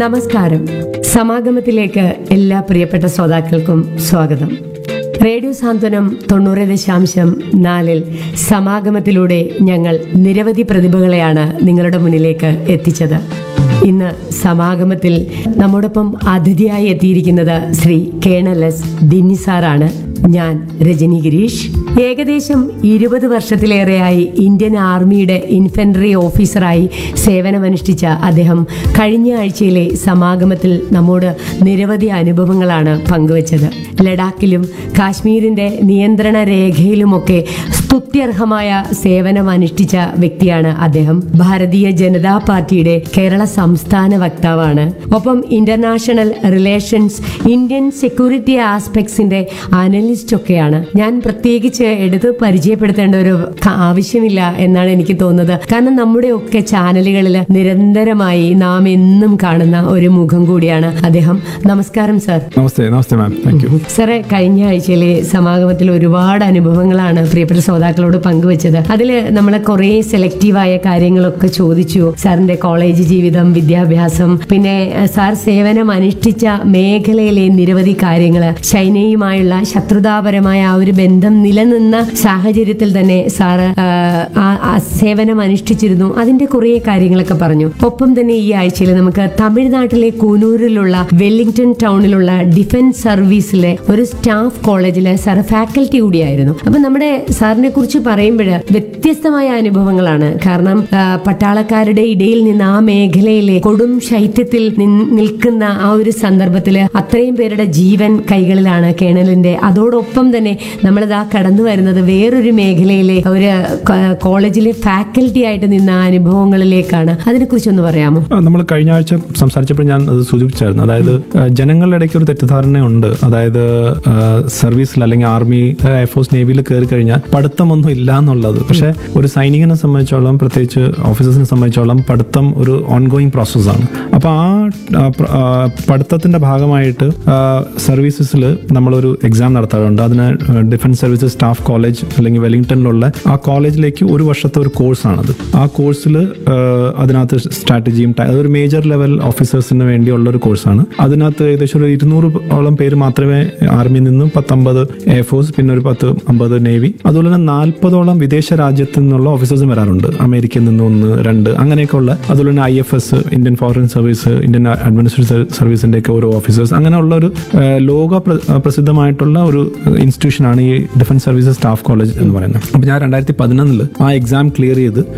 നമസ്കാരം. സമാഗമത്തിലേക്ക് എല്ലാ പ്രിയപ്പെട്ട ശ്രോതാക്കൾക്കും സ്വാഗതം. റേഡിയോ സാന്ത്വനം 90.4 സമാഗമത്തിലൂടെ ഞങ്ങൾ നിരവധി പ്രതിഭകളെയാണ് നിങ്ങളുടെ മുന്നിലേക്ക് എത്തിച്ചത്. ഇന്ന് സമാഗമത്തിൽ നമ്മോടൊപ്പം അതിഥിയായി എത്തിയിരിക്കുന്നത് ശ്രീ കേണൽ എസ് ദിന്നി സാറാണ്. ഞാൻ രജനി ഗിരീഷ്. ഏകദേശം 20 വർഷത്തിലേറെയായി ഇന്ത്യൻ ആർമിയുടെ ഇൻഫൻട്രി ഓഫീസറായി സേവനമനുഷ്ഠിച്ച അദ്ദേഹം കഴിഞ്ഞ ആഴ്ചയിലെ സമാഗമത്തിൽ നമ്മോട് നിരവധി അനുഭവങ്ങളാണ് പങ്കുവച്ചത്. ലഡാക്കിലും കാശ്മീരിന്റെ നിയന്ത്രണ രേഖയിലുമൊക്കെ സ്തുത്യർഹമായ സേവനം അനുഷ്ഠിച്ച വ്യക്തിയാണ് അദ്ദേഹം. ഭാരതീയ ജനതാ പാർട്ടിയുടെ കേരള സംസ്ഥാന വക്താവാണ്. ഒപ്പം international relations, Indian security ആസ്പെക്ട്സിന്റെ analyst ഒക്കെയാണ്. ഞാൻ പ്രത്യേകിച്ച് എടുത്ത് പരിചയപ്പെടുത്തേണ്ട ഒരു ആവശ്യമില്ല എന്നാണ് എനിക്ക് തോന്നുന്നത്. കാരണം നമ്മുടെ ഒക്കെ ചാനലുകളിൽ നിരന്തരമായി നാം എന്നും കാണുന്ന ഒരു മുഖം കൂടിയാണ് അദ്ദേഹം. നമസ്കാരം sir. Namaste ma'am. Thank you സാറേ, കഴിഞ്ഞ ആഴ്ചയിലെ സമാഗമത്തിൽ ഒരുപാട് അനുഭവങ്ങളാണ് പ്രിയപ്പെട്ട ശ്രോതാക്കളോട് പങ്കുവച്ചത്. അതിൽ നമ്മൾ കുറെ സെലക്റ്റീവായ കാര്യങ്ങളൊക്കെ ചോദിച്ചു. സാറിന്റെ കോളേജ് ജീവിതം, വിദ്യാഭ്യാസം, പിന്നെ സാർ സേവനം അനുഷ്ഠിച്ച മേഖലയിലെ നിരവധി കാര്യങ്ങൾ, ചൈനയുമായുള്ള ശത്രുതാപരമായ ആ ഒരു ബന്ധം നിലനിന്ന സാഹചര്യത്തിൽ തന്നെ സാറ് സേവനം അനുഷ്ഠിച്ചിരുന്നു. അതിന്റെ കുറെ കാര്യങ്ങളൊക്കെ പറഞ്ഞു. ഒപ്പം തന്നെ ഈ ആഴ്ചയിൽ നമുക്ക് തമിഴ്നാട്ടിലെ കൂനൂരിലുള്ള വെല്ലിംഗ്ടൺ ടൗണിലുള്ള ഡിഫൻസ് സർവീസിലെ ഒരു സ്റ്റാഫ് കോളേജിലെ സാർ ഫാക്കൽറ്റി കൂടിയായിരുന്നു. അപ്പൊ നമ്മുടെ സാറിനെ കുറിച്ച് പറയുമ്പോൾ വ്യത്യസ്തമായ അനുഭവങ്ങളാണ്. കാരണം പട്ടാളക്കാരുടെ ഇടയിൽ നിന്ന് ആ മേഖലയിലെ കൊടും ശൈത്യത്തിൽ നിൽക്കുന്ന ആ ഒരു സന്ദർഭത്തില് അത്രയും പേരുടെ ജീവൻ കൈകളിലാണ് കേണലിന്റെ. അതോടൊപ്പം തന്നെ നമ്മളിതാ കടന്നു വരുന്നത് വേറൊരു മേഖലയിലെ ഒരു കോളേജിലെ ഫാക്കൽറ്റി ആയിട്ട് നിന്ന അനുഭവങ്ങളിലേക്കാണ്. അതിനെ കുറിച്ചൊന്ന് പറയാമോ? നമ്മൾ കഴിഞ്ഞ ആഴ്ച സംസാരിച്ചപ്പോൾ ഞാൻ അത് സൂചിപ്പിച്ചായിരുന്നു. അതായത് ജനങ്ങളുടെ ഇടയ്ക്ക് ഒരു തെറ്റിദ്ധാരണയുണ്ട്. അതായത് സർവീസിൽ അല്ലെങ്കിൽ ആർമി, എയർഫോഴ്സ്, നേവിയിൽ കയറി കഴിഞ്ഞാൽ പഠിത്തമൊന്നും ഇല്ല എന്നുള്ളത്. പക്ഷെ ഒരു സൈനികനെ സംബന്ധിച്ചോളം, പ്രത്യേകിച്ച് ഓഫീസേഴ്സിനെ സംബന്ധിച്ചോളം പഠിത്തം ഒരു ഓൺഗോയിങ് പ്രോസസ്സാണ്. അപ്പൊ ആ പഠിത്തത്തിന്റെ ഭാഗമായിട്ട് സർവീസസിൽ നമ്മളൊരു എക്സാം നടത്താറുണ്ട്. അതിന് ഡിഫൻസ് സർവീസസ് സ്റ്റാഫ് കോളേജ് അല്ലെങ്കിൽ വെല്ലിംഗ്ടണിലുള്ള ആ കോളേജിലേക്ക് ഒരു വർഷത്തെ ഒരു കോഴ്സാണത്. ആ കോഴ്സിൽ അതിനകത്ത് സ്ട്രാറ്റജിയും, അതൊരു മേജർ ലെവൽ ഓഫീസേഴ്സിന് വേണ്ടിയുള്ള ഒരു കോഴ്സാണ്. അതിനകത്ത് ഏകദേശം ഒരു 200ഓളം പേര് മാത്രമേ ആർമിയിൽ നിന്നും, 10-50 എയർഫോഴ്സ്, പിന്നെ ഒരു 10-50 നേവി, അതുപോലെ തന്നെ 40ഓളം വിദേശ രാജ്യത്തു നിന്നുള്ള ഓഫീസേഴ്സും വരാറുണ്ട്. അമേരിക്കയിൽ നിന്ന് 1-2 അങ്ങനെയൊക്കെ ഉള്ള, അതുപോലെ തന്നെ IFS, Indian foreign service, Indian administrative സർവീസിന്റെ ഒക്കെ ഓരോ ഓഫീസേഴ്സ്, അങ്ങനെയുള്ള ഒരു ലോക പ്രസിദ്ധമായിട്ടുള്ള ഒരു ഇൻസ്റ്റിറ്റ്യൂഷനാണ് ഈ ഡിഫൻസ് സർവീസസ് സ്റ്റാഫ് കോളേജ് എന്ന് പറയുന്നത്. അപ്പൊ ഞാൻ 2011 ആ എക്സാം ക്ലിയർ ചെയ്ത്